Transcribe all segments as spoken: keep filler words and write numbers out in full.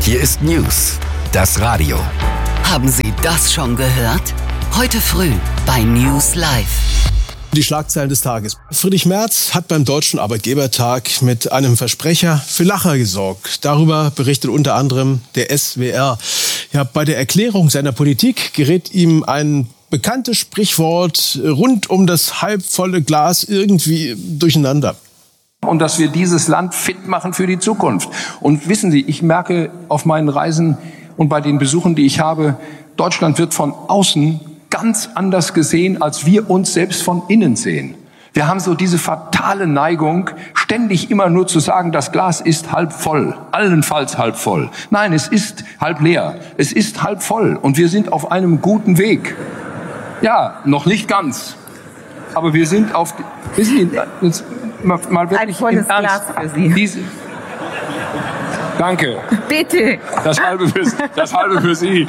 Hier ist News, das Radio. Haben Sie das schon gehört? Heute früh bei News Live. Die Schlagzeilen des Tages. Friedrich Merz hat beim Deutschen Arbeitgebertag mit einem Versprecher für Lacher gesorgt. Darüber berichtet unter anderem der S W R. Ja, bei der Erklärung seiner Politik gerät ihm ein bekanntes Sprichwort rund um das halbvolle Glas irgendwie durcheinander. Und dass wir dieses Land fit machen für die Zukunft. Und wissen Sie, ich merke auf meinen Reisen und bei den Besuchen, die ich habe, Deutschland wird von außen ganz anders gesehen, als wir uns selbst von innen sehen. Wir haben so diese fatale Neigung, ständig immer nur zu sagen, das Glas ist halb voll, allenfalls halb voll. Nein, es ist halb leer, es ist halb voll und wir sind auf einem guten Weg. Ja, noch nicht ganz, aber wir sind auf, wissen Sie, mal, mal wirklich ein volles im Ernst, Glas für Sie. Diese, danke. Bitte. Das halbe für, das halbe für Sie.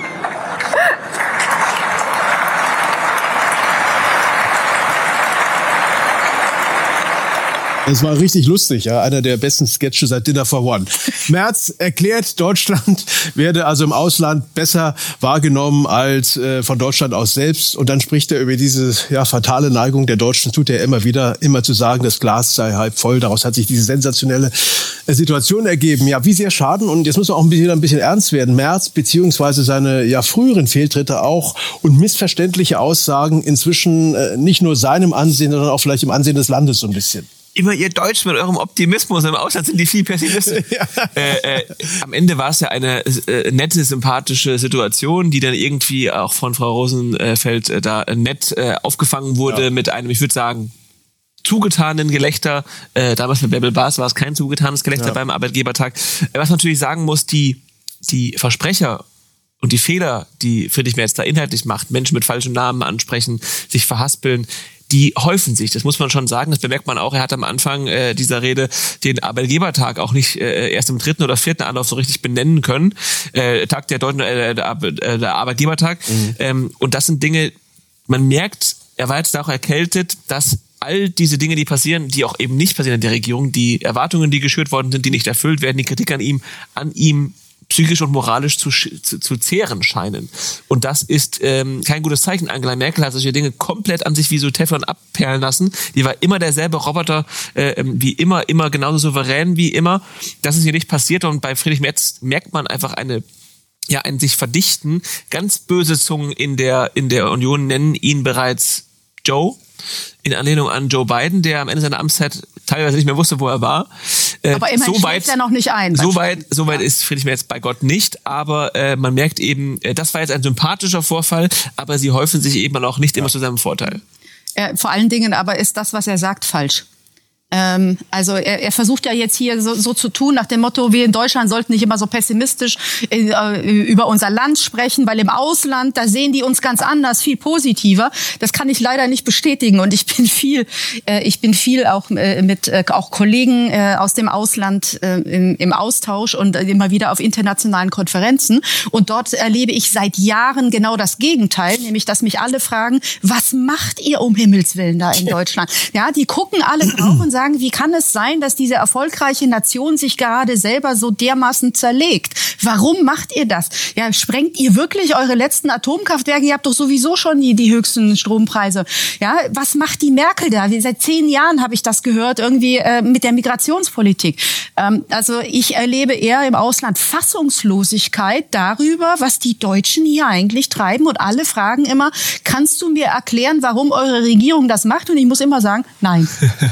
Das war richtig lustig, ja, einer der besten Sketche seit Dinner for One. Merz erklärt, Deutschland werde also im Ausland besser wahrgenommen als äh, von Deutschland aus selbst. Und dann spricht er über diese ja, fatale Neigung der Deutschen, tut er immer wieder, immer zu sagen, das Glas sei halb voll. Daraus hat sich diese sensationelle äh, Situation ergeben. Ja, wie sehr schaden, und jetzt muss man auch ein bisschen, ein bisschen ernst werden, Merz beziehungsweise seine ja früheren Fehltritte auch und missverständliche Aussagen inzwischen äh, nicht nur seinem Ansehen, sondern auch vielleicht im Ansehen des Landes so ein bisschen. Immer ihr Deutsch mit eurem Optimismus, im Ausland sind die viel pessimistischer. Ja. Äh, äh, am Ende war es ja eine äh, nette, sympathische Situation, die dann irgendwie auch von Frau Rosenfeld äh, da nett äh, aufgefangen wurde ja. mit einem, ich würde sagen, zugetanen Gelächter. Äh, damals mit Bärbel Baas war es kein zugetanes Gelächter ja. beim Arbeitgebertag. Äh, was man natürlich sagen muss, die, die Versprecher und die Fehler, die Friedrich Merz da inhaltlich macht, Menschen mit falschen Namen ansprechen, sich verhaspeln, die häufen sich, das muss man schon sagen, das bemerkt man auch. Er hat am Anfang äh, dieser Rede den Arbeitgebertag auch nicht äh, erst im dritten oder vierten Anlauf so richtig benennen können. Äh, Tag der Deutschen, äh, der, Ar- äh, der Arbeitgebertag. Mhm. Ähm, und das sind Dinge, man merkt, er war jetzt auch erkältet, dass all diese Dinge, die passieren, die auch eben nicht passieren in der Regierung, die Erwartungen, die geschürt worden sind, die nicht erfüllt werden, die Kritik an ihm, an ihm psychisch und moralisch zu, zu, zu zehren scheinen. Und das ist ähm, kein gutes Zeichen. Angela Merkel hat solche Dinge komplett an sich wie so Teflon abperlen lassen. Die war immer derselbe Roboter, äh, wie immer, immer genauso souverän wie immer. Das ist hier nicht passiert. Und bei Friedrich Merz merkt man einfach eine, ja, ein sich verdichten. Ganz böse Zungen in der, in der Union nennen ihn bereits Joe, in Anlehnung an Joe Biden, der am Ende seiner Amtszeit teilweise nicht mehr wusste, wo er war. Äh, aber immerhin so weit, schläft er noch nicht ein. So weit, so weit ja. ist Friedrich Merz bei Gott nicht, aber äh, man merkt eben, äh, das war jetzt ein sympathischer Vorfall, aber sie häufen sich eben auch nicht ja. immer zu seinem Vorteil. Äh, vor allen Dingen aber ist das, was er sagt, falsch. Ähm, also er, er versucht ja jetzt hier so, so zu tun, nach dem Motto, wir in Deutschland sollten nicht immer so pessimistisch äh, über unser Land sprechen, weil im Ausland, da sehen die uns ganz anders, viel positiver. Das kann ich leider nicht bestätigen und ich bin viel, äh, ich bin viel auch äh, mit äh, auch Kollegen äh, aus dem Ausland äh, im, im Austausch und äh, immer wieder auf internationalen Konferenzen und dort erlebe ich seit Jahren genau das Gegenteil, nämlich dass mich alle fragen, was macht ihr um Himmels Willen da in Deutschland? Ja, die gucken alle drauf und sagen, wie kann es sein, dass diese erfolgreiche Nation sich gerade selber so dermaßen zerlegt? Warum macht ihr das? Ja, sprengt ihr wirklich eure letzten Atomkraftwerke? Ihr habt doch sowieso schon die, die höchsten Strompreise. Ja, was macht die Merkel da? Seit zehn Jahren habe ich das gehört, irgendwie äh, mit der Migrationspolitik. Ähm, also ich erlebe eher im Ausland Fassungslosigkeit darüber, was die Deutschen hier eigentlich treiben. Und alle fragen immer, kannst du mir erklären, warum eure Regierung das macht? Und ich muss immer sagen, nein.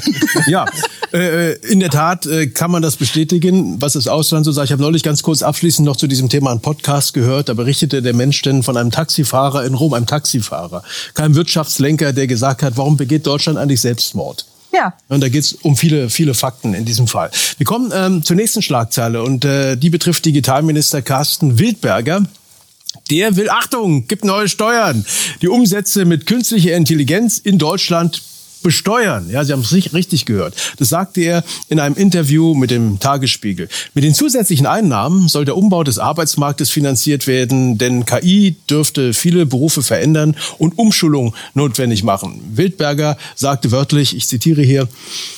Ja, äh, in der Tat äh, kann man das bestätigen, was das Ausland so sagt. Ich habe neulich ganz kurz abschließend noch zu diesem Thema einen Podcast gehört. Da berichtete der Mensch denn von einem Taxifahrer in Rom, einem Taxifahrer, kein Wirtschaftslenker, der gesagt hat, warum begeht Deutschland eigentlich Selbstmord? Ja. Und da geht es um viele, viele Fakten in diesem Fall. Wir kommen ähm, zur nächsten Schlagzeile und äh, die betrifft Digitalminister Carsten Wildberger. Der will, Achtung, gibt neue Steuern. Die Umsätze mit künstlicher Intelligenz in Deutschland besteuern. Ja, Sie haben es nicht richtig gehört. Das sagte er in einem Interview mit dem Tagesspiegel. Mit den zusätzlichen Einnahmen soll der Umbau des Arbeitsmarktes finanziert werden, denn K I dürfte viele Berufe verändern und Umschulung notwendig machen. Wildberger sagte wörtlich, ich zitiere hier,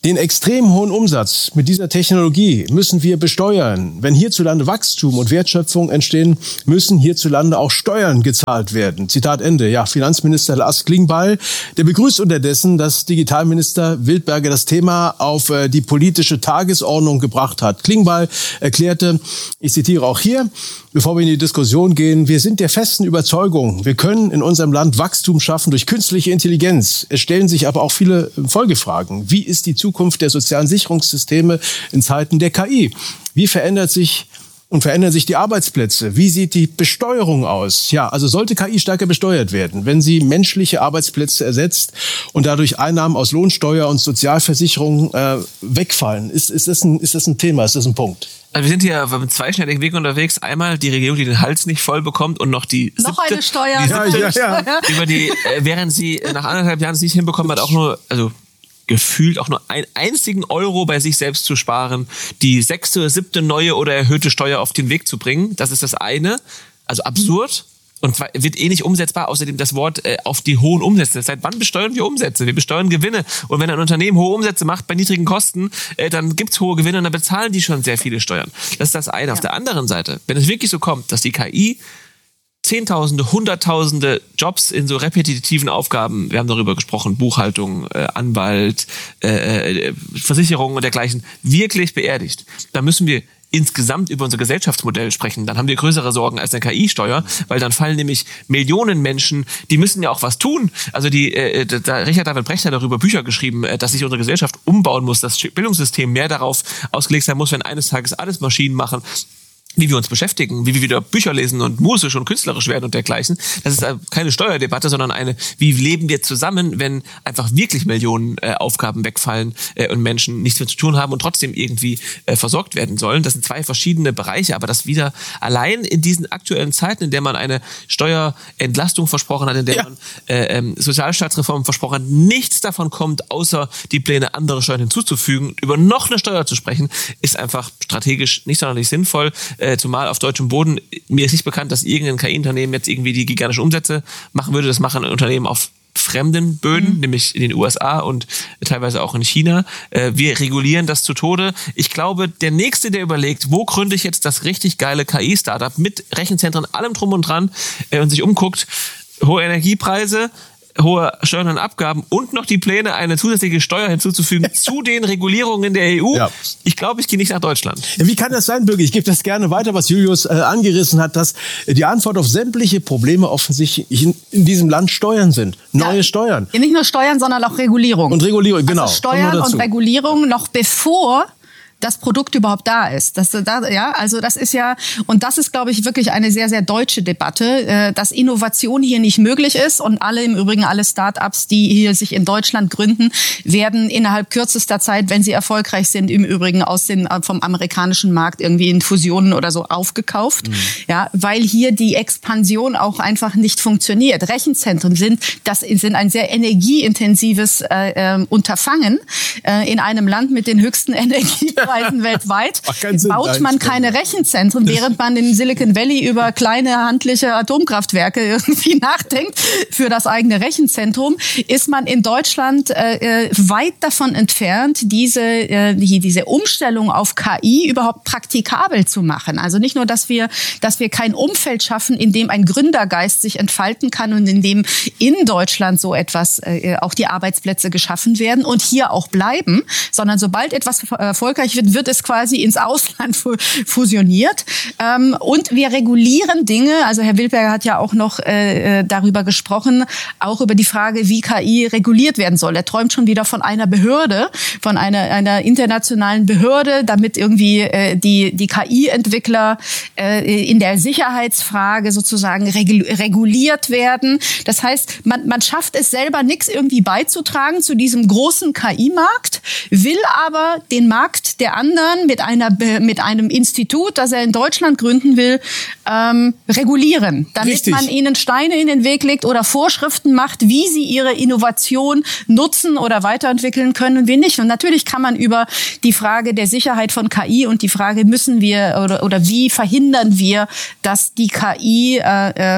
Den extrem hohen Umsatz mit dieser Technologie müssen wir besteuern. Wenn hierzulande Wachstum und Wertschöpfung entstehen, müssen hierzulande auch Steuern gezahlt werden. Zitat Ende. Ja, Finanzminister Lars Klingbeil, der begrüßt unterdessen, dass Digitalminister Wildberger das Thema auf äh, die politische Tagesordnung gebracht hat. Klingbeil erklärte, ich zitiere auch hier, bevor wir in die Diskussion gehen, wir sind der festen Überzeugung, wir können in unserem Land Wachstum schaffen durch künstliche Intelligenz. Es stellen sich aber auch viele Folgefragen. Wie ist die Zukunft der sozialen Sicherungssysteme in Zeiten der K I? Wie verändert sich und verändern sich die Arbeitsplätze? Wie sieht die Besteuerung aus? Ja, also sollte K I stärker besteuert werden, wenn sie menschliche Arbeitsplätze ersetzt und dadurch Einnahmen aus Lohnsteuer und Sozialversicherung äh, wegfallen? Ist, ist, das ein, ist das ein Thema? Ist das ein Punkt? Also wir sind hier auf einem zweischneidigen Weg unterwegs. Einmal die Regierung, die den Hals nicht voll bekommt und noch die siebte, noch eine Steuer, die ja, siebte ja, ja. über die, äh, während sie nach anderthalb Jahren es nicht hinbekommen hat, auch nur, also gefühlt auch nur einen einzigen Euro bei sich selbst zu sparen, die sechste oder siebte neue oder erhöhte Steuer auf den Weg zu bringen. Das ist das eine. Also absurd. Und wird eh nicht umsetzbar. Außerdem das Wort äh, auf die hohen Umsätze. Seit wann besteuern wir Umsätze? Wir besteuern Gewinne. Und wenn ein Unternehmen hohe Umsätze macht bei niedrigen Kosten, äh, dann gibt's hohe Gewinne und dann bezahlen die schon sehr viele Steuern. Das ist das eine. Ja. Auf der anderen Seite, wenn es wirklich so kommt, dass die K I Zehntausende, Hunderttausende Jobs in so repetitiven Aufgaben, wir haben darüber gesprochen, Buchhaltung, äh, Anwalt, äh, Versicherung und dergleichen, wirklich beerdigt, dann müssen wir insgesamt über unser Gesellschaftsmodell sprechen. Dann haben wir größere Sorgen als eine K I-Steuer, weil dann fallen nämlich Millionen Menschen, die müssen ja auch was tun. Also die, äh, da, Richard David Brecht hat darüber Bücher geschrieben, äh, dass sich unsere Gesellschaft umbauen muss, das Bildungssystem mehr darauf ausgelegt sein muss, wenn eines Tages alles Maschinen machen, wie wir uns beschäftigen, wie wir wieder Bücher lesen und musisch und künstlerisch werden und dergleichen. Das ist keine Steuerdebatte, sondern eine, wie leben wir zusammen, wenn einfach wirklich Millionen äh, Aufgaben wegfallen äh, und Menschen nichts mehr zu tun haben und trotzdem irgendwie äh, versorgt werden sollen. Das sind zwei verschiedene Bereiche, aber das wieder allein in diesen aktuellen Zeiten, in der man eine Steuerentlastung versprochen hat, in der ja. man äh, ähm, Sozialstaatsreform versprochen hat, nichts davon kommt, außer die Pläne, andere Steuern hinzuzufügen. Über noch eine Steuer zu sprechen, ist einfach strategisch nicht sonderlich sinnvoll. Äh, zumal auf deutschem Boden, mir ist nicht bekannt, dass irgendein K I-Unternehmen jetzt irgendwie die gigantischen Umsätze machen würde. Das machen Unternehmen auf fremden Böden, mhm. nämlich in den U S A und teilweise auch in China. Äh, wir regulieren das zu Tode. Ich glaube, der Nächste, der überlegt, wo gründe ich jetzt das richtig geile K I-Startup mit Rechenzentren, allem drum und dran äh, und sich umguckt, hohe Energiepreise, hohe Steuern und Abgaben und noch die Pläne, eine zusätzliche Steuer hinzuzufügen zu den Regulierungen der E U. Ja. Ich glaube, ich gehe nicht nach Deutschland. Ja, wie kann das sein, Birgit? Ich gebe das gerne weiter, was Julius äh, angerissen hat, dass die Antwort auf sämtliche Probleme offensichtlich in, in diesem Land Steuern sind. Neue ja. Steuern. Ja, nicht nur Steuern, sondern auch Regulierung. Und Regulierung, genau. Also Steuern und Regulierung noch bevor das Produkt überhaupt da ist. Das, da, ja, also das ist ja, und das ist, glaube ich, wirklich eine sehr, sehr deutsche Debatte, äh, dass Innovation hier nicht möglich ist und alle, im Übrigen alle Start-ups, die hier sich in Deutschland gründen, werden innerhalb kürzester Zeit, wenn sie erfolgreich sind, im Übrigen aus den, vom amerikanischen Markt irgendwie in Fusionen oder so aufgekauft, mhm. ja, weil hier die Expansion auch einfach nicht funktioniert. Rechenzentren sind, das sind ein sehr energieintensives äh, äh, Unterfangen äh, in einem Land mit den höchsten Energiepreisen weltweit. Baut man keine Rechenzentren, während man in Silicon Valley über kleine handliche Atomkraftwerke irgendwie nachdenkt für das eigene Rechenzentrum, ist man in Deutschland äh, weit davon entfernt, diese, äh, die, diese Umstellung auf K I überhaupt praktikabel zu machen. Also nicht nur, dass wir, dass wir kein Umfeld schaffen, in dem ein Gründergeist sich entfalten kann und in dem in Deutschland so etwas, äh, auch die Arbeitsplätze geschaffen werden und hier auch bleiben, sondern sobald etwas erfolgreich wird, wird es quasi ins Ausland fusioniert. Ähm, und wir regulieren Dinge, also Herr Wildberger hat ja auch noch äh, darüber gesprochen, auch über die Frage, wie K I reguliert werden soll. Er träumt schon wieder von einer Behörde, von einer, einer internationalen Behörde, damit irgendwie äh, die, die K I-Entwickler äh, in der Sicherheitsfrage sozusagen reguliert werden. Das heißt, man, man schafft es selber nichts irgendwie beizutragen zu diesem großen K I-Markt, will aber den Markt der anderen mit einer mit einem Institut, das er in Deutschland gründen will, ähm, regulieren, damit Richtig. man ihnen Steine in den Weg legt oder Vorschriften macht, wie sie ihre Innovation nutzen oder weiterentwickeln können und wie nicht. Und natürlich kann man über die Frage der Sicherheit von K I und die Frage, müssen wir oder oder wie verhindern wir, dass die K I äh, ähm,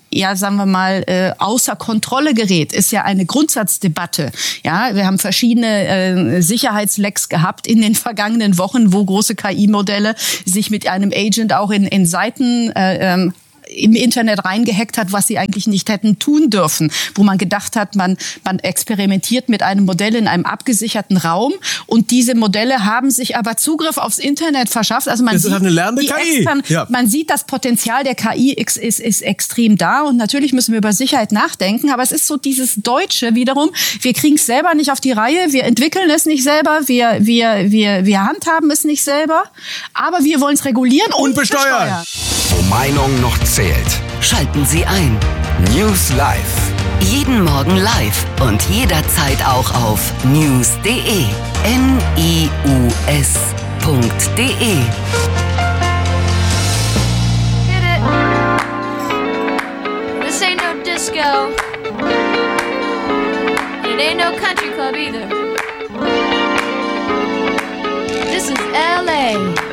ja, sagen wir mal, äh, außer Kontrolle gerät, ist ja eine Grundsatzdebatte. Ja, wir haben verschiedene äh, Sicherheitslecks gehabt in den vergangenen Wochen, wo große K I-Modelle sich mit einem Agent auch in, in Seiten äh, ähm, im Internet reingehackt hat, was sie eigentlich nicht hätten tun dürfen, wo man gedacht hat, man, man experimentiert mit einem Modell in einem abgesicherten Raum und diese Modelle haben sich aber Zugriff aufs Internet verschafft. Also man das sieht, ist eine lernende K I. Extern, ja. Man sieht, das Potenzial der K I ist, ist, ist extrem da und natürlich müssen wir über Sicherheit nachdenken, aber es ist so dieses Deutsche wiederum, wir kriegen es selber nicht auf die Reihe, wir entwickeln es nicht selber, wir, wir, wir, wir handhaben es nicht selber, aber wir wollen es regulieren und, und besteuern. besteuern. Wo Meinung noch zählt. Schalten Sie ein. News Live. Jeden Morgen live und jederzeit auch auf news punkt de. N I U S punkt de. Hit it. This ain't no disco. It ain't no country club either. This is L A